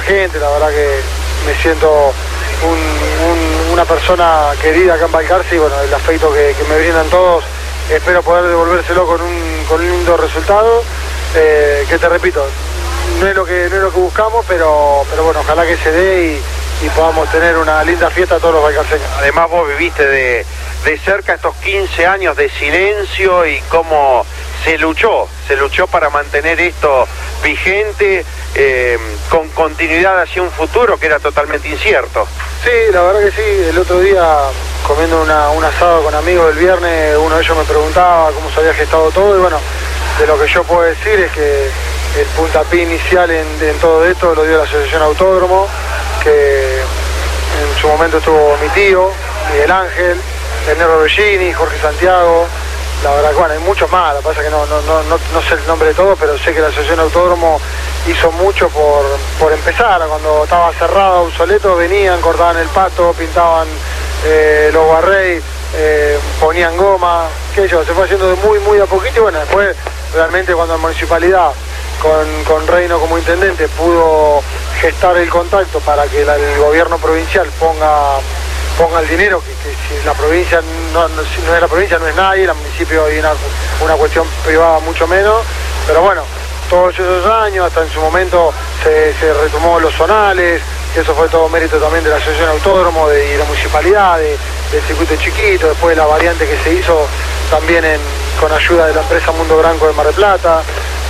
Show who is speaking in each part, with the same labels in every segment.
Speaker 1: gente, la verdad que me siento una persona querida acá en Balcarce y bueno, el afecto que me brindan todos, espero poder devolvérselo con un lindo resultado, que te repito, no es lo que buscamos, pero bueno, ojalá que se dé y podamos tener una linda fiesta todos los balcarceños.
Speaker 2: Además vos viviste de cerca estos 15 años de silencio y cómo se luchó para mantener esto vigente, con continuidad hacia un futuro que era totalmente incierto.
Speaker 1: Sí, la verdad que sí. El otro día, comiendo un asado con amigos el viernes, uno de ellos me preguntaba cómo se había gestado todo y bueno, de lo que yo puedo decir es que el puntapié inicial en todo esto lo dio la Asociación Autódromo, que en su momento estuvo mi tío, Miguel Ángel, el Negro Bellini, Jorge Santiago. La verdad que bueno, hay muchos más, lo que pasa es que no sé el nombre de todos, pero sé que la Asociación Autódromo hizo mucho por empezar. Cuando estaba cerrado, obsoleto, venían, cortaban el pasto, pintaban los guarrey, ponían goma, se fue haciendo de muy a poquito y bueno, después realmente cuando la municipalidad con Reino como intendente pudo gestar el contacto para que el gobierno provincial ponga el dinero, que si la provincia no es la provincia, no es nadie, el municipio hay una cuestión privada mucho menos, pero bueno, todos esos años, hasta en su momento se retomó los zonales, que eso fue todo mérito también de la Asociación Autódromo y la municipalidad, del circuito chiquito, después de la variante que se hizo también con ayuda de la empresa Mundo Branco de Mar del Plata.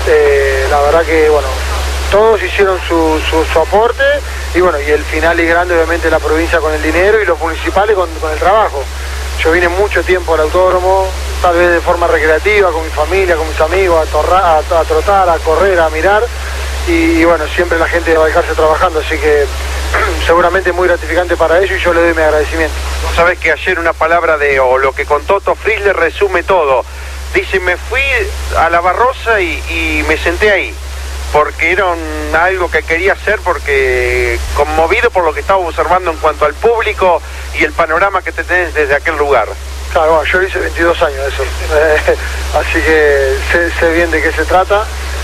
Speaker 1: La verdad que bueno, todos hicieron su aporte y bueno, y el final y grande obviamente la provincia con el dinero y los municipales con el trabajo. Yo vine mucho tiempo al autódromo, tal vez de forma recreativa, con mi familia, con mis amigos, a trotar, a correr, a mirar y bueno, siempre la gente de Balcarce trabajando, así que seguramente muy gratificante para ellos y yo le doy mi agradecimiento.
Speaker 2: Vos sabés que ayer una palabra o lo que contó Toto Frizzler resume todo. Dice, me fui a la Barrosa y me senté ahí, porque era algo que quería hacer, porque conmovido por lo que estaba observando en cuanto al público y el panorama que te tenés desde aquel lugar.
Speaker 1: Claro, bueno, yo hice 22 años eso, así que sé bien de qué se trata.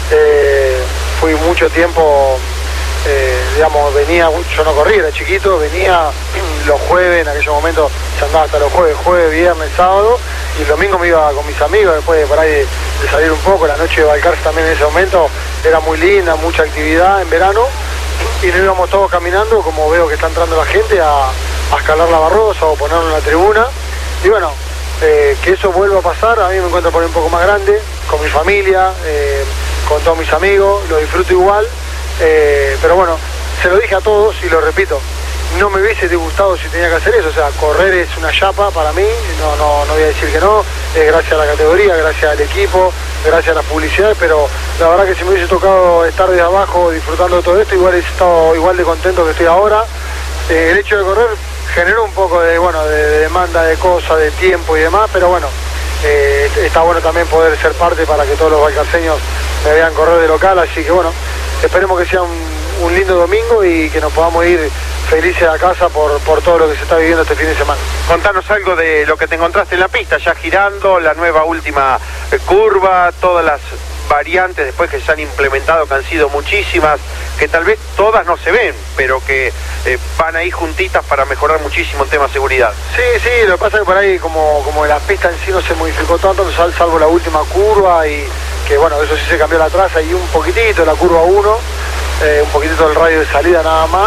Speaker 1: Fui mucho tiempo, digamos, venía, yo no corría, era chiquito, venía los jueves, en aquellos momentos se andaba hasta los jueves, viernes, sábado, y el domingo me iba con mis amigos, después de por ahí de salir un poco. La noche de Balcarce también en ese momento era muy linda, mucha actividad en verano, y nos íbamos todos caminando, como veo que está entrando la gente, a escalar la Barrosa o ponerlo en la tribuna, y bueno, que eso vuelva a pasar. A mí me encuentro por ahí un poco más grande, con mi familia, con todos mis amigos, lo disfruto igual, pero bueno, se lo dije a todos y lo repito, no me hubiese disgustado si tenía que hacer eso, o sea, correr es una chapa para mí, no voy a decir que no, gracias a la categoría, gracias al equipo, gracias a las publicidades, pero la verdad que si me hubiese tocado estar desde abajo disfrutando de todo esto, igual he estado igual de contento que estoy ahora. El hecho de correr generó un poco de demanda de cosas, de tiempo y demás, pero bueno, está bueno también poder ser parte para que todos los balcarceños me vean correr de local, así que bueno, esperemos que sea un lindo domingo y que nos podamos ir felices a casa por todo lo que se está viviendo este fin de semana.
Speaker 2: Contanos algo de lo que te encontraste en la pista, ya girando, la nueva última curva, todas las variantes después que se han implementado, que han sido muchísimas, que tal vez todas no se ven, pero que van ahí juntitas para mejorar muchísimo el tema de seguridad.
Speaker 1: Sí, lo que pasa es que por ahí como la pista en sí no se modificó tanto, salvo la última curva, y que bueno, eso sí se cambió la traza y un poquitito la curva 1, un poquitito el radio de salida nada más,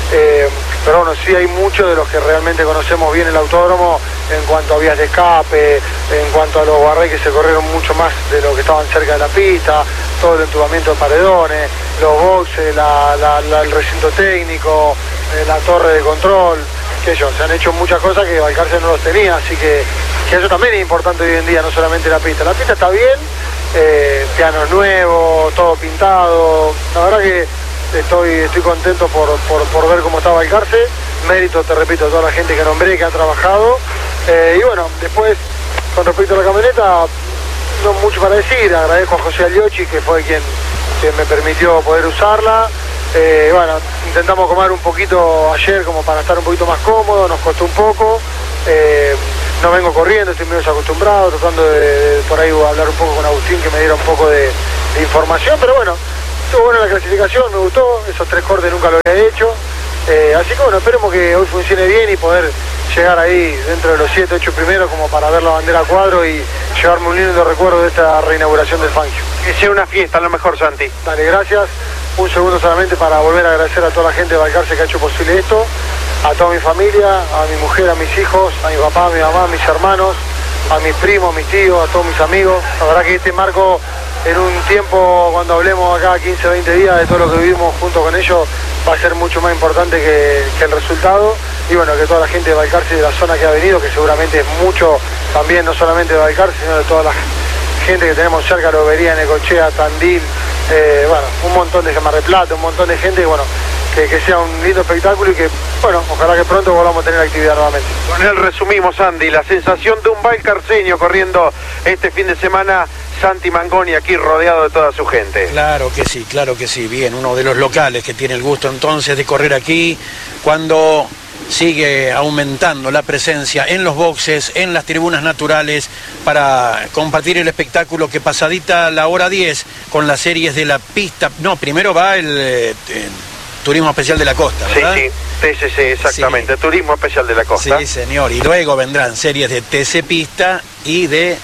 Speaker 1: pero bueno, sí hay muchos de los que realmente conocemos bien el autódromo en cuanto a vías de escape, en cuanto a los guarrey que se corrieron mucho más de lo que estaban cerca de la pista, todo el entubamiento de paredones, los boxes, el recinto técnico, la torre de control, se han hecho muchas cosas que Balcarce no los tenía, así que eso también es importante hoy en día, no solamente la pista. La pista está bien, pianos nuevos, todo pintado, la verdad que estoy contento por ver cómo está Balcarce, mérito, te repito, a toda la gente que nombré, que ha trabajado, y bueno, después, con respecto a la camioneta, no mucho para decir, agradezco a José Aliochi, que fue quien me permitió poder usarla. Bueno, intentamos comer un poquito ayer como para estar un poquito más cómodo, nos costó un poco, no vengo corriendo, estoy medio desacostumbrado, tratando de por ahí hablar un poco con Agustín, que me diera un poco de información, pero bueno, estuvo buena la clasificación, me gustó, esos 3 cortes nunca lo había hecho. Así que bueno, esperemos que hoy funcione bien y poder llegar ahí dentro de los 7, 8 primeros como para ver la bandera a cuadro y llevarme un lindo recuerdo de esta reinauguración del Fangio.
Speaker 2: Que sea una fiesta a lo mejor, Santi.
Speaker 1: Dale, gracias. Un segundo solamente para volver a agradecer a toda la gente de Balcarce que ha hecho posible esto, a toda mi familia, a mi mujer, a mis hijos, a mi papá, a mi mamá, a mis hermanos, a mis primos, a mis tíos, a todos mis amigos. La verdad que este marco, en un tiempo, cuando hablemos acá 15, 20 días de todo lo que vivimos junto con ellos, va a ser mucho más importante que el resultado. Y bueno, que toda la gente de Balcarce y de la zona que ha venido, que seguramente es mucho también, no solamente de Balcarce, sino de toda la gente que tenemos cerca, Lobería, Necochea, Tandil, bueno, un montón de Mar del Plata, un montón de gente, bueno, que sea un lindo espectáculo y que, bueno, ojalá que pronto volvamos a tener actividad nuevamente.
Speaker 2: Con él resumimos, Andy, la sensación de un balcarceño corriendo este fin de semana, Santi Mangoni, aquí rodeado de toda su gente.
Speaker 3: Claro que sí, bien, uno de los locales que tiene el gusto entonces de correr aquí, cuando sigue aumentando la presencia en los boxes, en las tribunas naturales, para compartir el espectáculo que pasadita la hora 10 con las series de la pista. No, primero va el Turismo Especial de la Costa, ¿verdad?
Speaker 2: Sí, TCC, exactamente, sí. Turismo Especial de la Costa.
Speaker 3: Sí, señor, y luego vendrán series de TC Pista y de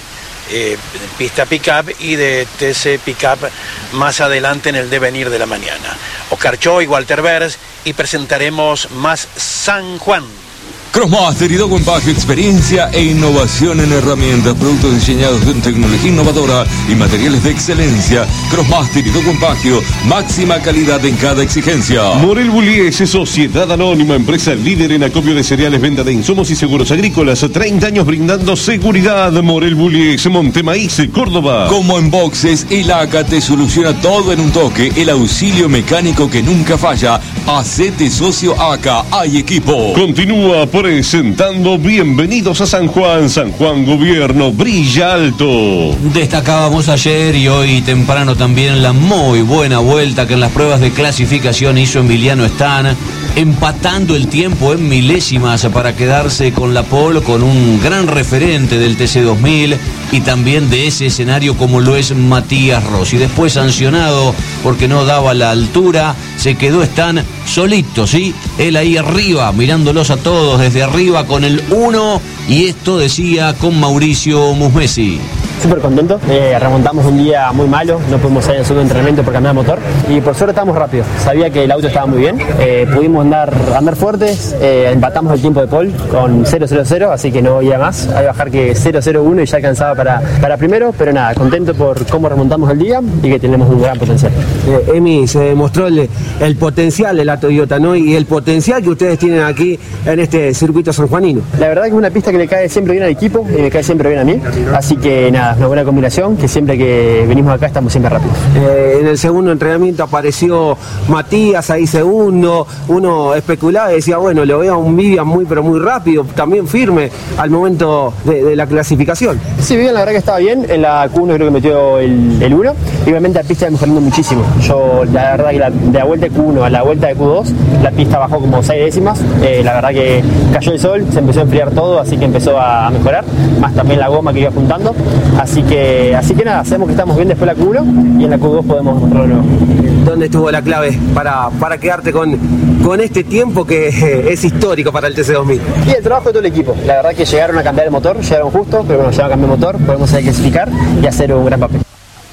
Speaker 3: Pista Pickup y de TC Pickup más adelante en el devenir de la mañana. Oscar Cho y Walter Vers, y presentaremos más San Juan.
Speaker 4: Crossmaster y Dogo Empaque, experiencia e innovación en herramientas, productos diseñados con tecnología innovadora y materiales de excelencia. Crossmaster y Dogo Empaque, máxima calidad en cada exigencia.
Speaker 5: Morel Bullies, sociedad anónima, empresa líder en acopio de cereales, venta de insumos y seguros agrícolas. 30 años brindando seguridad. Morel Bullies, Montemaíz, Córdoba.
Speaker 4: Como en boxes, el ACA te soluciona todo en un toque. El auxilio mecánico que nunca falla. Hacete socio ACA, hay equipo.
Speaker 5: Continúa presentando Bienvenidos a San Juan. San Juan Gobierno, brilla alto.
Speaker 6: Destacábamos ayer y hoy temprano también la muy buena vuelta que en las pruebas de clasificación hizo Emiliano Stan, empatando el tiempo en milésimas para quedarse con la pole, con un gran referente del TC2000 y también de ese escenario como lo es Matías Rossi. Después sancionado porque no daba la altura, se quedó Stan solito, ¿sí? Él ahí arriba, mirándolos a todos desde arriba con el 1, y esto decía con Mauricio Musmesi.
Speaker 7: Súper contento, remontamos un día muy malo, no pudimos salir al segundo entrenamiento por cambiar de motor y por suerte estábamos rápidos, sabía que el auto estaba muy bien, pudimos andar fuertes, empatamos el tiempo de pole con 0.00, así que no iba más, hay que bajar que 0.01 y ya alcanzaba para primero, pero nada, contento por cómo remontamos el día y que tenemos un gran potencial.
Speaker 8: Emi, se demostró el potencial de la Toyota, ¿no? Y el potencial que ustedes tienen aquí en este circuito sanjuanino.
Speaker 7: La verdad que es una pista que le cae siempre bien al equipo y me cae siempre bien a mí, así que nada, una buena combinación, que siempre que venimos acá estamos siempre rápidos.
Speaker 8: En el segundo entrenamiento apareció Matías ahí segundo, uno especulaba y decía, bueno, lo veo a un Vivian muy pero muy rápido, también firme al momento de la clasificación.
Speaker 7: Sí, Vivian la verdad que estaba bien, en la Q1 creo que metió el 1, y obviamente la pista está mejorando muchísimo. Yo la verdad que de la vuelta de Q1 a la vuelta de Q2, la pista bajó como 6 décimas, la verdad que cayó el sol, se empezó a enfriar todo, así que empezó a mejorar, más también la goma que iba juntando. Así que nada, sabemos que estamos bien después de la Q1 y en la Q2 podemos mostrarlo de nuevo.
Speaker 8: ¿Dónde estuvo la clave para quedarte con este tiempo que es histórico para el TC2000?
Speaker 7: Y el trabajo de todo el equipo. La verdad que llegaron a cambiar el motor, llegaron justo, pero bueno, llegaron a cambiar el motor, podemos clasificar y hacer un gran papel.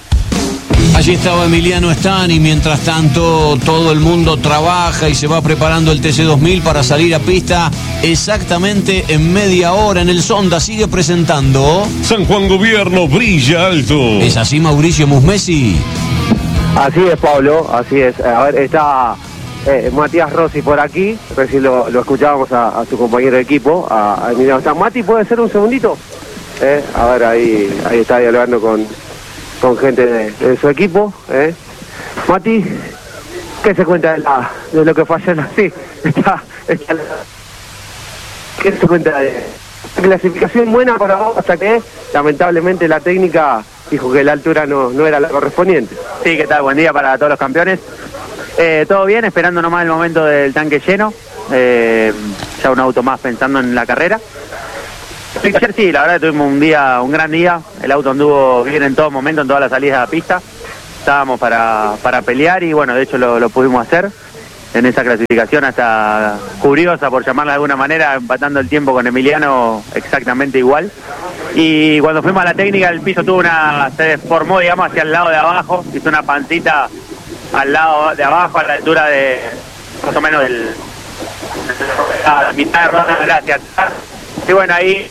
Speaker 6: Allí estaba Emiliano Stan y mientras tanto todo el mundo trabaja y se va preparando el TC2000 para salir a pista exactamente en media hora en el Sonda. Sigue presentando
Speaker 5: San Juan Gobierno, brilla alto.
Speaker 6: ¿Es así, Mauricio Musmesi?
Speaker 9: Así es, Pablo, así es. A ver, está Matías Rossi por aquí, recién lo escuchábamos a su compañero de equipo, a Emiliano Stan. Mati, ¿puede ser un segundito? A ver, ahí está dialogando con gente de su equipo. Mati, ¿qué se cuenta de lo que fue ayer? Sí, ¿qué se cuenta de clasificación buena para vos hasta que lamentablemente la técnica dijo que la altura no era la correspondiente?
Speaker 10: Sí, ¿qué tal? Buen día para todos los campeones. Todo bien, esperando nomás el momento del tanque lleno, ya un auto más pensando en la carrera. Ayer sí, la verdad que tuvimos un gran día, el auto anduvo bien en todo momento, en todas las salidas a la pista. estábamos para pelear y bueno, de hecho lo pudimos hacer en esa clasificación hasta curiosa, por llamarla de alguna manera, empatando el tiempo con Emiliano exactamente igual. Y cuando fuimos a la técnica, el piso se deformó, digamos, hacia el lado de abajo, hizo una pancita al lado de abajo, a la altura de más o menos la mitad de rueda hacia atrás. Y bueno, ahí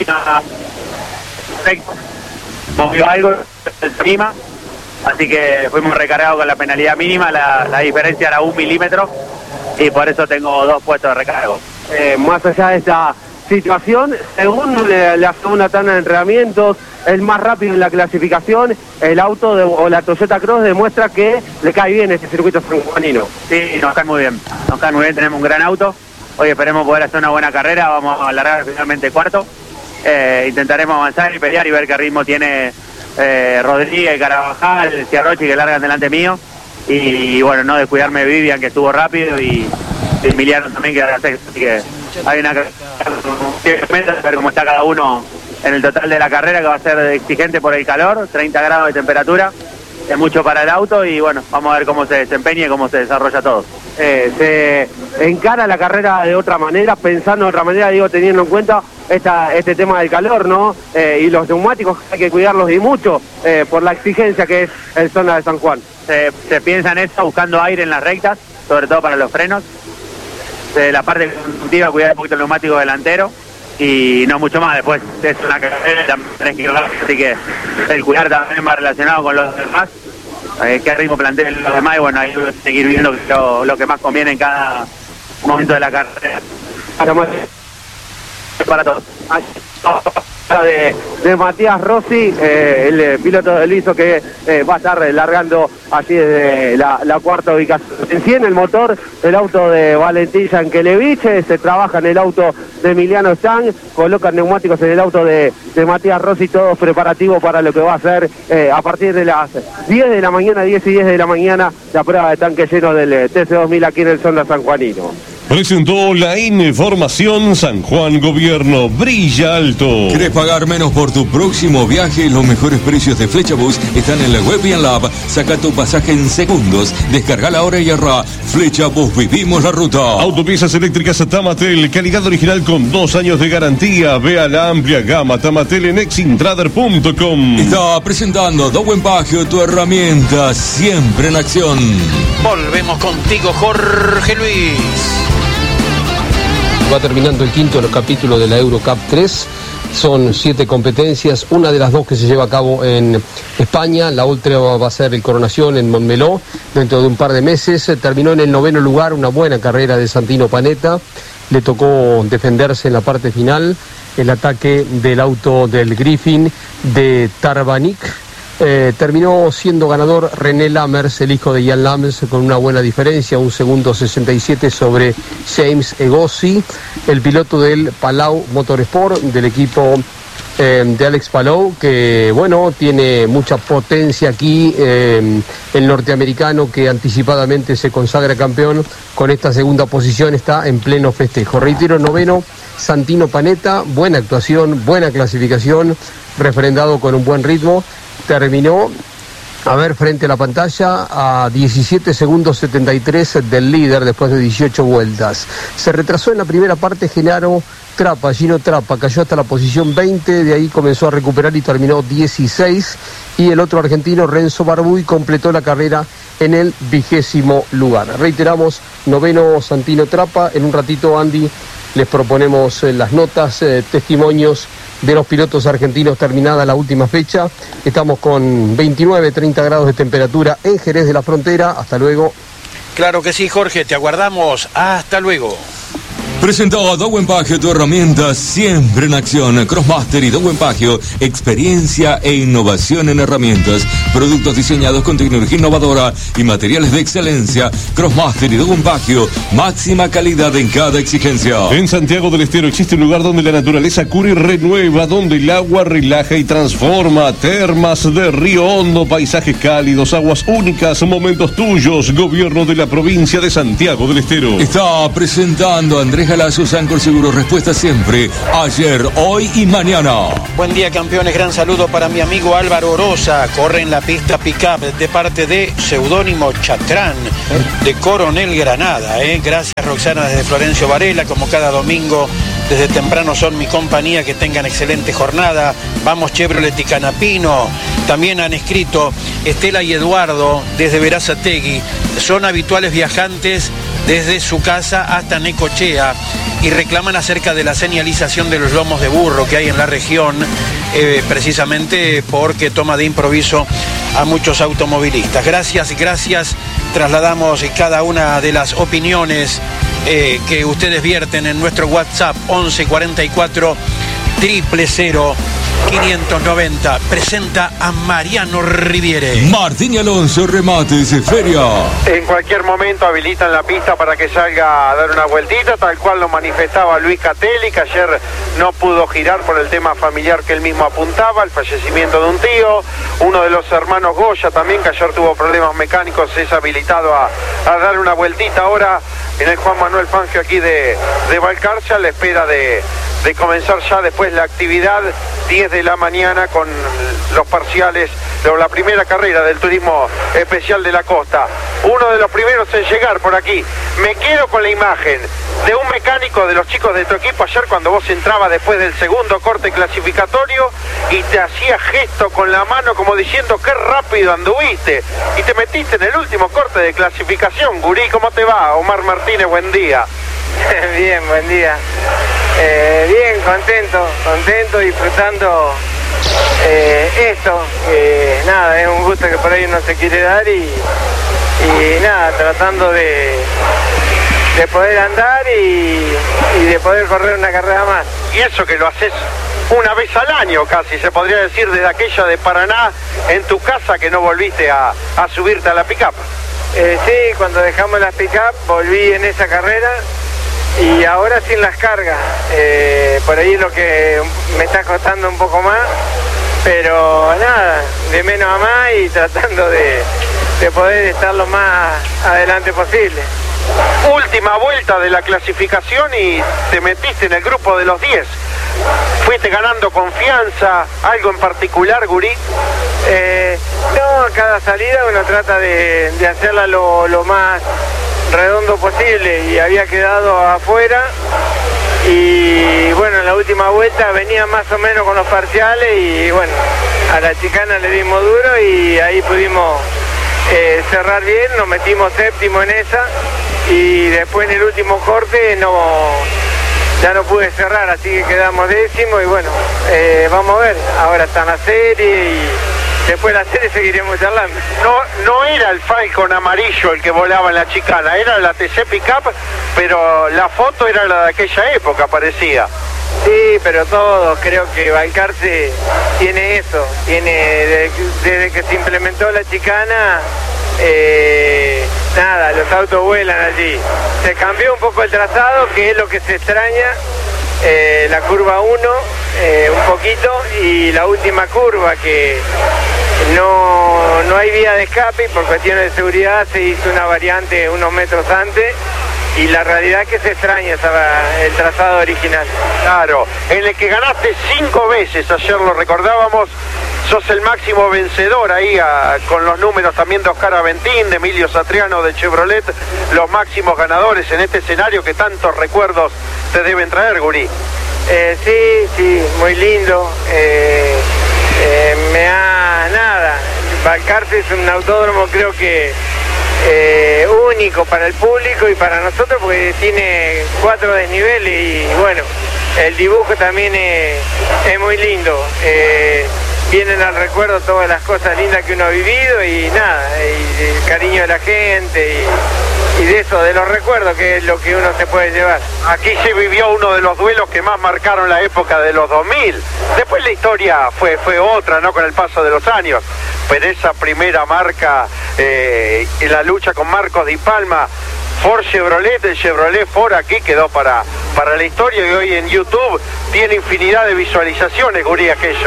Speaker 10: movió algo encima, así que fuimos recargados con la penalidad mínima, la diferencia era 1 milímetro y por eso tengo 2 puestos de recargo.
Speaker 9: Más allá de esta situación, según la segunda tanda de entrenamientos, el más rápido en la clasificación, el auto o la Toyota Cross demuestra que le cae bien este circuito sanjuanino.
Speaker 10: Sí, nos cae muy bien, tenemos un gran auto. Hoy esperemos poder hacer una buena carrera, vamos a alargar finalmente cuarto. Intentaremos avanzar y pelear y ver qué ritmo tiene Rodríguez, Carabajal, Ciarrochi, que largan delante mío. Y bueno, no descuidarme de Vivian, que estuvo rápido, y Emiliano también, que era sexto. Así que hay una ver cómo está cada uno en el total de la carrera, que va a ser exigente por el calor, 30 grados de temperatura. Es mucho para el auto y bueno, vamos a ver cómo se desempeña y cómo se desarrolla todo.
Speaker 9: Se encara la carrera de otra manera, pensando de otra manera, digo, teniendo en cuenta este tema del calor, ¿no? Y los neumáticos hay que cuidarlos y mucho por la exigencia que es el zona de San Juan.
Speaker 10: Se piensa en eso, buscando aire en las rectas, sobre todo para los frenos. La parte conductiva, cuidar un poquito el neumático delantero y no mucho más. Después es una carrera, también tenés que ir rápido, así que el cuidar también va relacionado con los demás. Qué ritmo planteen los demás y bueno, ahí seguir viendo lo que más conviene en cada momento de la carrera. Para todos.
Speaker 9: De Matías Rossi, el piloto del Liso, que va a estar largando así desde la cuarta ubicación. Enciende el motor el auto de Valentín Yankelevich, se trabaja en el auto de Emiliano Stang, colocan neumáticos en el auto de Matías Rossi, todos preparativos para lo que va a ser a partir de las 10 de la mañana, 10 y 10 de la mañana, la prueba de tanque lleno del TC2000 aquí en el Sonda Sanjuanino.
Speaker 5: Presentó la información San Juan Gobierno. Brilla alto.
Speaker 4: ¿Querés pagar menos por tu próximo viaje? Los mejores precios de Flechabus están en la web y en la app. Saca tu pasaje en segundos. Descarga ahora y arra. Flechabus, vivimos la ruta.
Speaker 5: Autopiezas eléctricas Tamatel. Calidad original con 2 años de garantía. Vea la amplia gama Tamatel en exintrader.com.
Speaker 4: Está presentando Dowen Bagio, tu herramienta siempre en acción.
Speaker 3: Volvemos contigo, Jorge Luis.
Speaker 11: Va terminando el quinto capítulo de la Eurocup 3. Son 7 competencias, una de las 2 que se lleva a cabo en España, la otra va a ser el Coronación en Montmeló dentro de un par de meses. Terminó en el 9º lugar, una buena carrera de Santino Panetta. Le tocó defenderse en la parte final, el ataque del auto del Griffin de Tarbanik. Terminó siendo ganador René Lammers, el hijo de Jan Lammers, con una buena diferencia, 1 segundo 67 sobre James Egossi, el piloto del Palau Motorsport, del equipo de Alex Palou, que bueno, tiene mucha potencia aquí, el norteamericano que anticipadamente se consagra campeón con esta segunda posición, está en pleno festejo. Reitero, 9º Santino Panetta, buena actuación, buena clasificación, refrendado con un buen ritmo. Terminó, a ver, frente a la pantalla, a 17 segundos 73 del líder después de 18 vueltas. Se retrasó en la primera parte Gino Trappa, cayó hasta la posición 20, de ahí comenzó a recuperar y terminó 16. Y el otro argentino, Renzo Barbuy, completó la carrera en el 20º lugar. Reiteramos, 9º Santino Trappa. En un ratito, Andy, les proponemos las notas, testimonios de los pilotos argentinos terminada la última fecha. Estamos con 29-30 grados de temperatura en Jerez de la Frontera. Hasta luego.
Speaker 3: Claro que sí, Jorge, te aguardamos. Hasta luego.
Speaker 4: Presentó a Dowen Bagio, tu herramienta siempre en acción. Crossmaster y Dowen Bagio, experiencia e innovación en herramientas. Productos diseñados con tecnología innovadora y materiales de excelencia. Crossmaster y Dowen Bagio, máxima calidad en cada exigencia.
Speaker 5: En Santiago del Estero existe un lugar donde la naturaleza cura y renueva, donde el agua relaja y transforma. Termas de Río Hondo, paisajes cálidos, aguas únicas, momentos tuyos. Gobierno de la provincia de Santiago del Estero.
Speaker 4: Está presentando a Andrés Ojalá Susancor Seguro, respuesta siempre, ayer, hoy y mañana.
Speaker 3: Buen día, campeones, gran saludo para mi amigo Álvaro Orosa, corre en la pista pick-up de parte de Seudónimo Chatrán, de Coronel Granada. Gracias Roxana desde Florencio Varela, como cada domingo, desde temprano son mi compañía, que tengan excelente jornada. Vamos Chevrolet y Canapino. También han escrito Estela y Eduardo desde Verazategui, son habituales viajantes desde su casa hasta Necochea y reclaman acerca de la señalización de los lomos de burro que hay en la región, precisamente porque toma de improviso a muchos automovilistas. Gracias, trasladamos cada una de las opiniones que ustedes vierten en nuestro WhatsApp 11 44 000 590. Presenta a Mariano Riviere.
Speaker 4: Martín Alonso, remates de feria.
Speaker 2: En cualquier momento habilitan la pista para que salga a dar una vueltita, tal cual lo manifestaba Luis Catelli, que ayer no pudo girar por el tema familiar que él mismo apuntaba, el fallecimiento de un tío. Uno de los hermanos Goya también, que ayer tuvo problemas mecánicos, es habilitado a dar una vueltita ahora en el Juan Manuel Fangio aquí de Balcarce, a la espera de comenzar ya después la actividad, 10 de la mañana, con los parciales, la primera carrera del turismo especial de la costa. Uno de los primeros en llegar por aquí. Me quedo con la imagen de un mecánico de los chicos de tu equipo ayer, cuando vos entrabas después del segundo corte clasificatorio y te hacía gesto con la mano como diciendo qué rápido anduviste, y te metiste en el último corte de clasificación. Gurí, ¿cómo te va? Omar Martínez, buen día.
Speaker 12: Bien, buen día. Bien, contento, disfrutando esto. Nada, es un gusto que por ahí uno se quiere dar y nada, tratando de poder andar y de poder correr una carrera más.
Speaker 2: Y eso que lo haces una vez al año casi, se podría decir, desde aquella de Paraná, en tu casa, que no volviste a subirte a la pick-up.
Speaker 12: Sí, cuando dejamos la pick-up volví en esa carrera. Y ahora sin las cargas, por ahí lo que me está costando un poco más, pero nada, de menos a más y tratando de poder estar lo más adelante posible.
Speaker 2: Última vuelta de la clasificación y te metiste en el grupo de los 10. ¿Fuiste ganando confianza? ¿Algo en particular, Gurí?
Speaker 12: No, cada salida uno trata de hacerla lo más redondo posible, y había quedado afuera, y bueno, en la última vuelta venía más o menos con los parciales y bueno, a la chicana le dimos duro y ahí pudimos cerrar bien, nos metimos séptimo en esa, y después en el último corte ya no pude cerrar, así que quedamos décimo y bueno, vamos a ver, ahora está en la serie y después de la serie seguiremos charlando.
Speaker 2: No era el Falcon amarillo el que volaba en la chicana, era la TC Pickup, pero la foto era la de aquella época, parecía.
Speaker 12: Sí, pero todos, creo que Balcarce tiene eso, desde que se implementó la chicana, nada, los autos vuelan allí. Se cambió un poco el trazado, que es lo que se extraña, la curva 1, un poquito, y la última curva que no hay vía de escape, por cuestiones de seguridad se hizo una variante unos metros antes, y la realidad es que se extraña el trazado original.
Speaker 2: Claro, en el que ganaste 5 veces, ayer lo recordábamos, sos el máximo vencedor ahí, con los números también de Oscar Aventín, de Emilio Satriano de Chevrolet, los máximos ganadores en este escenario que tantos recuerdos te deben traer, Gurí.
Speaker 12: Sí, muy lindo. Nada, Balcarce es un autódromo, creo que único para el público y para nosotros, porque tiene 4 desniveles y bueno, el dibujo también es muy lindo. Vienen al recuerdo todas las cosas lindas que uno ha vivido y nada, y el cariño de la gente y de eso, de los recuerdos, que es lo que uno se puede llevar.
Speaker 2: Aquí se vivió uno de los duelos que más marcaron la época de los 2000. Después la historia fue otra, ¿no?, con el paso de los años. Pero esa primera marca, en la lucha con Marcos Di Palma, Ford Chevrolet, el Chevrolet Ford aquí quedó para la historia, y hoy en YouTube tiene infinidad de visualizaciones, Gurí, aquello.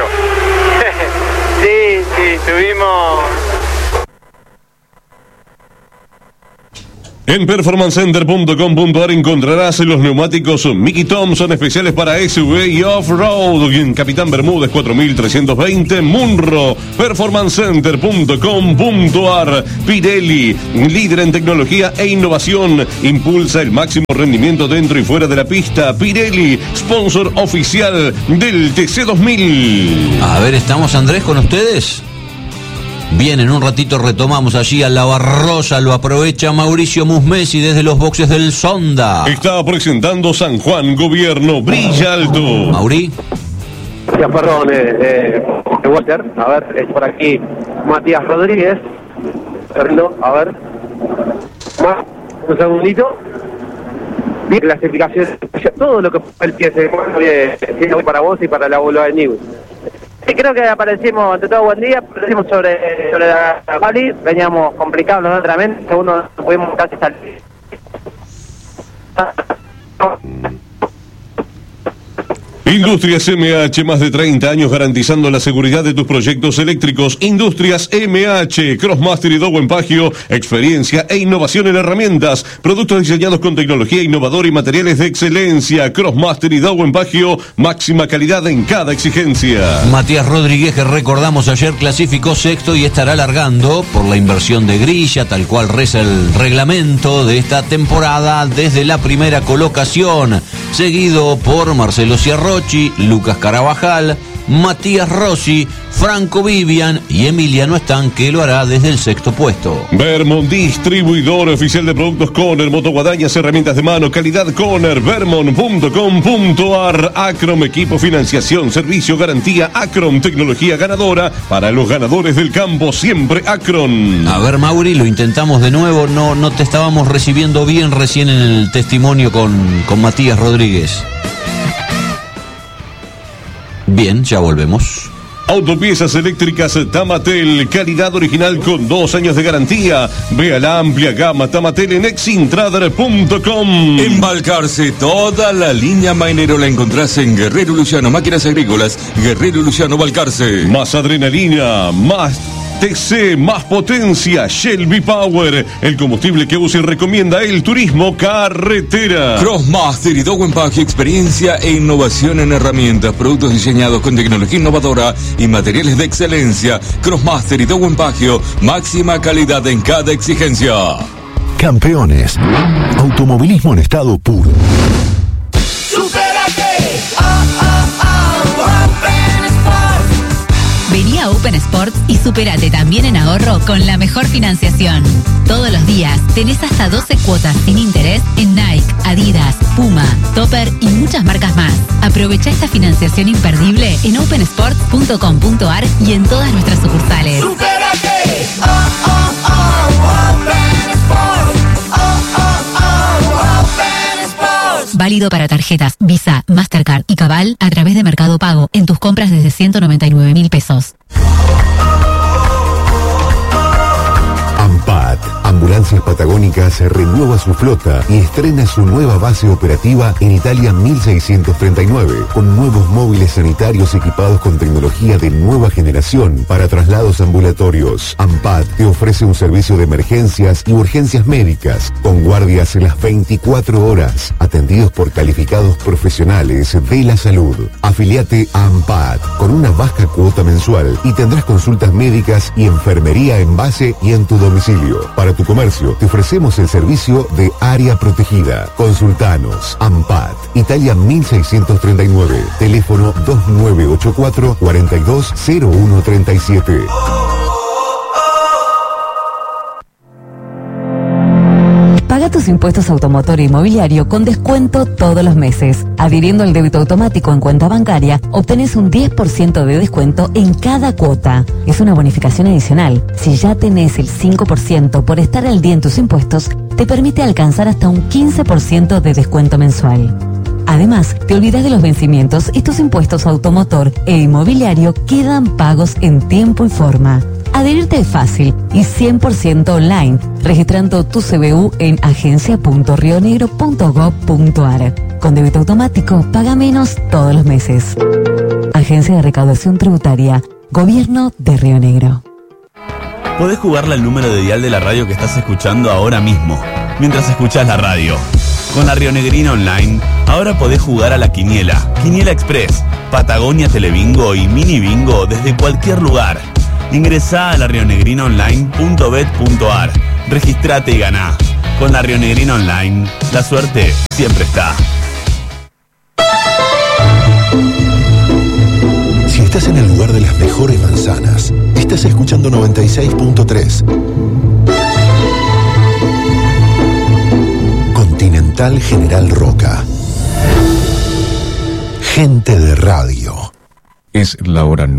Speaker 12: Sí, tuvimos...
Speaker 5: En performancecenter.com.ar encontrarás los neumáticos Mickey Thompson especiales para SUV y off-road en Capitán Bermúdez 4320 Munro. Performancecenter.com.ar. Pirelli, líder en tecnología e innovación, impulsa el máximo rendimiento dentro y fuera de la pista. Pirelli, sponsor oficial del TC2000.
Speaker 6: A ver, ¿estamos, Andrés, con ustedes? Bien, en un ratito retomamos allí a La Barrosa. Lo aprovecha Mauricio Musmesi desde los boxes del Sonda.
Speaker 5: Está presentando San Juan Gobierno. Brilla alto.
Speaker 6: Mauri.
Speaker 9: Gracias, Perrón. Walter, a ver, es por aquí Matías Rodríguez. A ver. Un segundito. Bien, clasificación. Todo lo que el pie se mueve para vos y para la bola de Newell.
Speaker 10: Sí, creo que aparecimos, ante todo, buen día, aparecimos sobre la Pali, veníamos complicados los entrenamientos, segundo no pudimos casi salir.
Speaker 5: Industrias MH, más de 30 años garantizando la seguridad de tus proyectos eléctricos. Industrias MH, Crossmaster y Dow Empagio, experiencia e innovación en herramientas, productos diseñados con tecnología innovadora y materiales de excelencia. Crossmaster y Dow Empagio, máxima calidad en cada exigencia.
Speaker 6: Matías Rodríguez, que recordamos ayer clasificó sexto y estará largando por la inversión de grilla, tal cual reza el reglamento de esta temporada desde la primera colocación, seguido por Marcelo Ciarrochi, Lucas Carabajal, Matías Rossi, Franco Vivian y Emiliano Están, que lo hará desde el sexto puesto.
Speaker 5: Vermont, distribuidor oficial de productos Conner, motoguadañas, herramientas de mano, calidad Conner, vermont.com.ar. Acrom, equipo, financiación, servicio, garantía. Acrom, tecnología ganadora para los ganadores del campo, siempre Acron.
Speaker 6: A ver, Mauri, lo intentamos de nuevo, no te estábamos recibiendo bien recién en el testimonio con Matías Rodríguez. Bien, ya volvemos.
Speaker 5: Autopiezas eléctricas Tamatel, calidad original con 2 años de garantía. Vea la amplia gama Tamatel en exintrader.com.
Speaker 4: En Balcarce, toda la línea Mainero la encontrás en Guerrero Luciano, máquinas agrícolas, Guerrero Luciano Balcarce.
Speaker 5: Más adrenalina, más TC, más potencia, Shell V-Power, el combustible que usa y recomienda el turismo carretera.
Speaker 4: Crossmaster y Dow Empagio, experiencia e innovación en herramientas, productos diseñados con tecnología innovadora y materiales de excelencia. Crossmaster y Dow Empagio, máxima calidad en cada exigencia.
Speaker 13: Campeones, automovilismo en estado puro.
Speaker 14: Vení a Open Sports y supérate también en ahorro con la mejor financiación. Todos los días tenés hasta 12 cuotas sin interés en Nike, Adidas, Puma, Topper y muchas marcas más. Aprovecha esta financiación imperdible en opensports.com.ar y en todas nuestras sucursales. ¡Supérate! Válido para tarjetas Visa, Mastercard y Cabal a través de Mercado Pago en tus compras desde 199.000 pesos.
Speaker 13: AMPAT, Ambulancias Patagónicas, renueva su flota y estrena su nueva base operativa en Italia 1639, con nuevos móviles sanitarios equipados con tecnología de nueva generación para traslados ambulatorios. AMPAT te ofrece un servicio de emergencias y urgencias médicas, con guardias en las 24 horas, atendidos por calificados profesionales de la salud. Afiliate a AMPAT con una baja cuota mensual y tendrás consultas médicas y enfermería en base y en tu domicilio. Para tu comercio te ofrecemos el servicio de área protegida. Consultanos. AMPAT, Italia 1639, teléfono 2984 420137.
Speaker 15: Paga tus impuestos automotor e inmobiliario con descuento todos los meses. Adhiriendo al débito automático en cuenta bancaria, obtenés un 10% de descuento en cada cuota. Es una bonificación adicional. Si ya tenés el 5% por estar al día en tus impuestos, te permite alcanzar hasta un 15% de descuento mensual. Además, te olvidas de los vencimientos y tus impuestos automotor e inmobiliario quedan pagos en tiempo y forma. Adherirte es fácil y 100% online, registrando tu CBU en agencia.rionegro.gov.ar. Con débito automático, paga menos todos los meses. Agencia de Recaudación Tributaria, Gobierno de Río Negro.
Speaker 16: Podés jugarle al número de dial de la radio que estás escuchando ahora mismo. mientras escuchás la radio. Con la Rionegrina Online, ahora podés jugar a la Quiniela, Quiniela Express, Patagonia Telebingo y Mini Bingo desde cualquier lugar. Ingresá a larionegrinaonline.bet.ar, registrate y ganá. Con la Rionegrina Online, la suerte siempre está.
Speaker 13: Si estás en el lugar de las mejores manzanas, estás escuchando 96.3. Continental General Roca. Gente de radio.
Speaker 17: Es la hora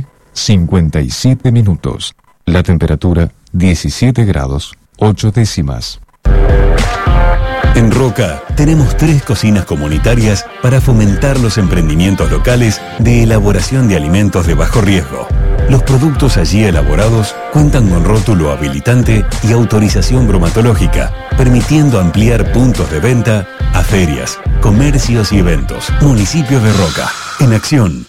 Speaker 17: 9:57. La temperatura 17 grados 8 décimas.
Speaker 18: En Roca tenemos 3 cocinas comunitarias para fomentar los emprendimientos locales de elaboración de alimentos de bajo riesgo. Los productos allí elaborados cuentan con rótulo habilitante y autorización bromatológica, permitiendo ampliar puntos de venta a ferias, comercios y eventos. Municipio de Roca, en acción.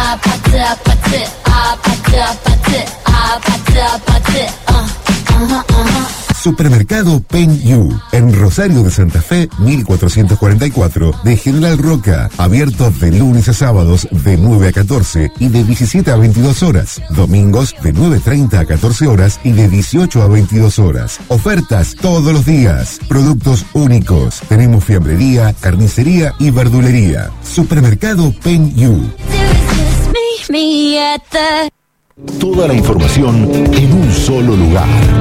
Speaker 13: Supermercado Pen You, en Rosario de Santa Fe, 1444, de General Roca, abierto de lunes a sábados de 9 a 14 y de 17 a 22 horas, domingos de 9:30 a 14 horas y de 18 a 22 horas. Ofertas todos los días, productos únicos. Tenemos fiambrería, carnicería y verdulería. Supermercado Pen You. Toda la información en un solo lugar.